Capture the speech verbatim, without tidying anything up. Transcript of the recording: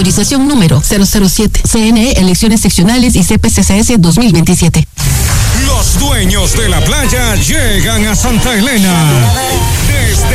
Autorización número cero cero siete. C N E, Elecciones Seccionales y C P C C S dos mil veintisiete. Los dueños de la playa llegan a Santa Elena. Desde